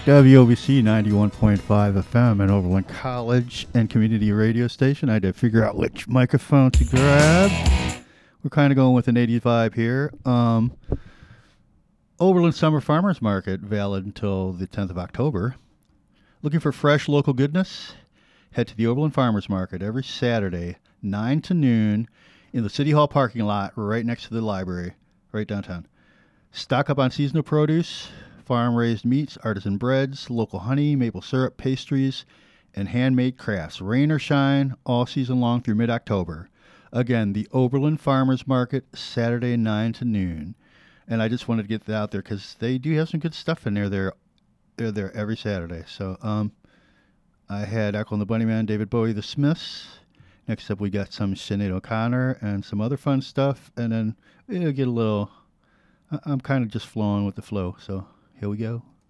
WOBC 91.5 FM and Overland College and community radio station. I had to figure out which microphone to grab. We're kind of going with an 80s vibe here. Overland Summer Farmers Market, valid until the 10th of October. Looking for fresh local goodness? Head to the Overland Farmers Market every Saturday, 9 to noon, in the City Hall parking lot right next to the library, right downtown. Stock up on seasonal produce, farm-raised meats, artisan breads, local honey, maple syrup, pastries, and handmade crafts. Rain or shine, all season long through mid-October. Again, the Overland Farmers Market, Saturday 9 to noon. And I just wanted to get that out there because they do have some good stuff in there. They're there every Saturday. So I had Echo and the Bunnyman, David Bowie, the Smiths. Next up, we got some Sinead O'Connor and some other fun stuff. And then we'll get a little... I'm kind of just flowing with the flow, so here we go.